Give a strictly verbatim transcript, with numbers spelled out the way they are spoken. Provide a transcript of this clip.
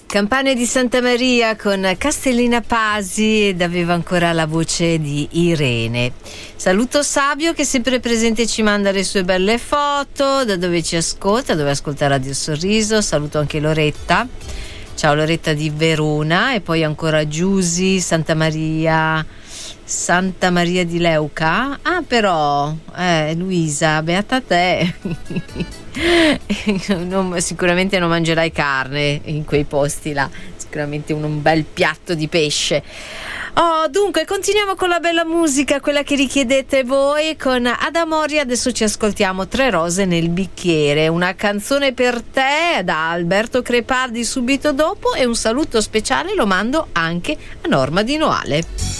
Campane di Santa Maria con Castellina Pasi ed aveva ancora la voce di Irene. Saluto Sabio che sempre presente ci manda le sue belle foto da dove ci ascolta, dove ascolta Radio Sorriso. Saluto anche Loretta. Ciao Loretta di Verona e poi ancora Giusi, Santa Maria, Santa Maria di Leuca. Ah però, eh, Luisa, beata te. non, sicuramente non mangerai carne in quei posti là, sicuramente un, un bel piatto di pesce. Oh, dunque continuiamo con la bella musica, quella che richiedete voi, con Adamoria. Adesso ci ascoltiamo Tre rose nel bicchiere, una canzone per te da Alberto Crepardi subito dopo, e un saluto speciale lo mando anche a Norma Di Noale.